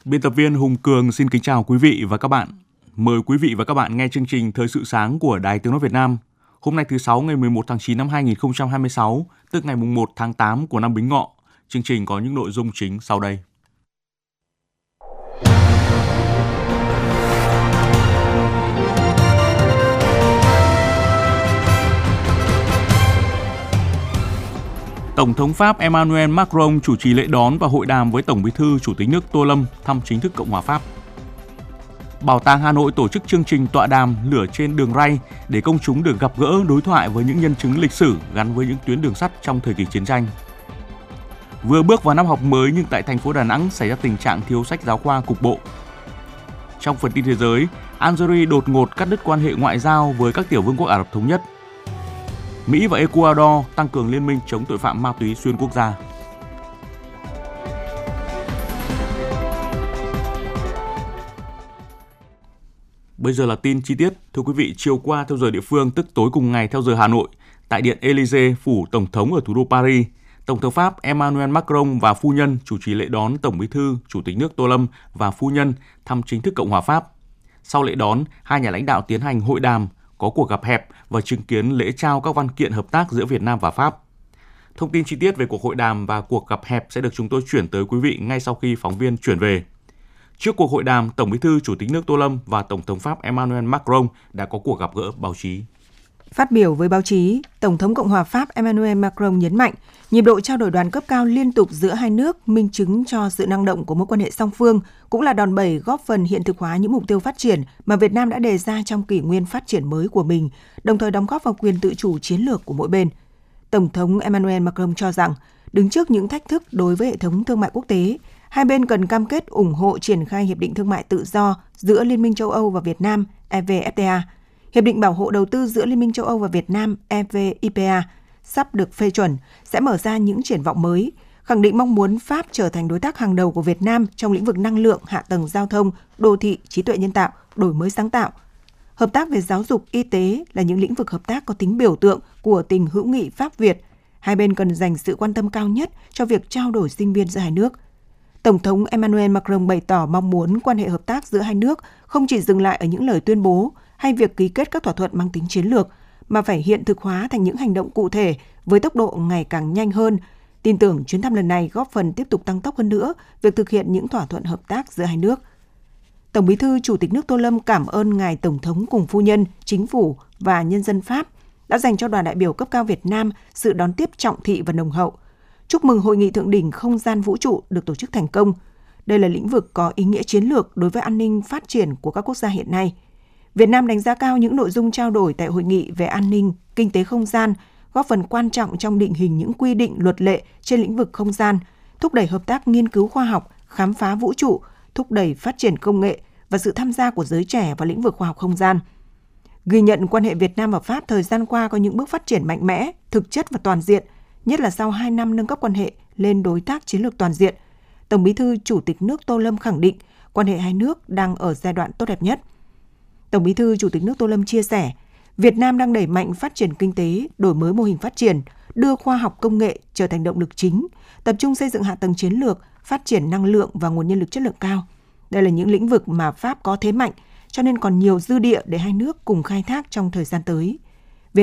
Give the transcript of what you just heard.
Biên tập viên Hùng Cường xin kính chào quý vị và các bạn. Mời quý vị và các bạn nghe chương trình Thời sự sáng của Đài Tiếng nói Việt Nam. Hôm nay thứ Sáu ngày 11 tháng 9 năm 2026, tức ngày 1 tháng 8 của năm Bính Ngọ. Chương trình có những nội dung chính sau đây. Tổng thống Pháp Emmanuel Macron chủ trì lễ đón và hội đàm với Tổng Bí thư Chủ tịch nước Tô Lâm thăm chính thức Cộng hòa Pháp. Bảo tàng Hà Nội tổ chức chương trình tọa đàm Lửa trên đường ray để công chúng được gặp gỡ, đối thoại với những nhân chứng lịch sử gắn với những tuyến đường sắt trong thời kỳ chiến tranh. Vừa bước vào năm học mới nhưng tại thành phố Đà Nẵng xảy ra tình trạng thiếu sách giáo khoa cục bộ. Trong phần tin thế giới, Algeria đột ngột cắt đứt quan hệ ngoại giao với các tiểu vương quốc Ả Rập Thống Nhất. Mỹ và Ecuador tăng cường liên minh chống tội phạm ma túy xuyên quốc gia. Bây giờ là tin chi tiết. Thưa quý vị, chiều qua theo giờ địa phương, tức tối cùng ngày theo giờ Hà Nội, tại Điện Élysée, phủ Tổng thống ở thủ đô Paris, Tổng thống Pháp Emmanuel Macron và phu nhân chủ trì lễ đón Tổng Bí thư Chủ tịch nước Tô Lâm và phu nhân thăm chính thức Cộng hòa Pháp. Sau lễ đón, hai nhà lãnh đạo tiến hành hội đàm, có cuộc gặp hẹp và chứng kiến lễ trao các văn kiện hợp tác giữa Việt Nam và Pháp. Thông tin chi tiết về cuộc hội đàm và cuộc gặp hẹp sẽ được chúng tôi chuyển tới quý vị ngay sau khi phóng viên chuyển về. Trước cuộc hội đàm, Tổng Bí thư Chủ tịch nước Tô Lâm và Tổng thống Pháp Emmanuel Macron đã có cuộc gặp gỡ báo chí. Phát biểu với báo chí, Tổng thống Cộng hòa Pháp Emmanuel Macron nhấn mạnh nhịp độ trao đổi đoàn cấp cao liên tục giữa hai nước minh chứng cho sự năng động của mối quan hệ song phương, cũng là đòn bẩy góp phần hiện thực hóa những mục tiêu phát triển mà Việt Nam đã đề ra trong kỷ nguyên phát triển mới của mình, đồng thời đóng góp vào quyền tự chủ chiến lược của mỗi bên. Tổng thống Emmanuel Macron cho rằng, đứng trước những thách thức đối với hệ thống thương mại quốc tế, hai bên cần cam kết ủng hộ triển khai Hiệp định Thương mại Tự do giữa Liên minh châu Âu và Việt Nam EVFTA, Hiệp định Bảo hộ Đầu tư giữa Liên minh châu Âu và Việt Nam EVIPA sắp được phê chuẩn sẽ mở ra những triển vọng mới, khẳng định mong muốn Pháp trở thành đối tác hàng đầu của Việt Nam trong lĩnh vực năng lượng, hạ tầng giao thông, đô thị, trí tuệ nhân tạo, đổi mới sáng tạo. Hợp tác về giáo dục, y tế là những lĩnh vực hợp tác có tính biểu tượng của tình hữu nghị Pháp-Việt. Hai bên cần dành sự quan tâm cao nhất cho việc trao đổi sinh viên giữa hai nước. Tổng thống Emmanuel Macron bày tỏ mong muốn quan hệ hợp tác giữa hai nước không chỉ dừng lại ở những lời tuyên bố hay việc ký kết các thỏa thuận mang tính chiến lược, mà phải hiện thực hóa thành những hành động cụ thể với tốc độ ngày càng nhanh hơn. Tin tưởng chuyến thăm lần này góp phần tiếp tục tăng tốc hơn nữa việc thực hiện những thỏa thuận hợp tác giữa hai nước. Tổng Bí thư Chủ tịch nước Tô Lâm cảm ơn Ngài Tổng thống cùng phu nhân, chính phủ và nhân dân Pháp đã dành cho đoàn đại biểu cấp cao Việt Nam sự đón tiếp trọng thị và nồng hậu. Chúc mừng Hội nghị Thượng đỉnh Không gian Vũ trụ được tổ chức thành công. Đây là lĩnh vực có ý nghĩa chiến lược đối với an ninh phát triển của các quốc gia hiện nay. Việt Nam đánh giá cao những nội dung trao đổi tại hội nghị về an ninh, kinh tế không gian, góp phần quan trọng trong định hình những quy định luật lệ trên lĩnh vực không gian, thúc đẩy hợp tác nghiên cứu khoa học, khám phá vũ trụ, thúc đẩy phát triển công nghệ và sự tham gia của giới trẻ vào lĩnh vực khoa học không gian. Ghi nhận quan hệ Việt Nam và Pháp thời gian qua có những bước phát triển mạnh mẽ, thực chất và toàn diện, nhất là sau 2 năm nâng cấp quan hệ lên đối tác chiến lược toàn diện. Tổng Bí thư Chủ tịch nước Tô Lâm khẳng định quan hệ hai nước đang ở giai đoạn tốt đẹp nhất. Tổng Bí thư Chủ tịch nước Tô Lâm chia sẻ, Việt Nam đang đẩy mạnh phát triển kinh tế, đổi mới mô hình phát triển, đưa khoa học công nghệ trở thành động lực chính, tập trung xây dựng hạ tầng chiến lược, phát triển năng lượng và nguồn nhân lực chất lượng cao. Đây là những lĩnh vực mà Pháp có thế mạnh, cho nên còn nhiều dư địa để hai nước cùng khai thác trong thời gian tới.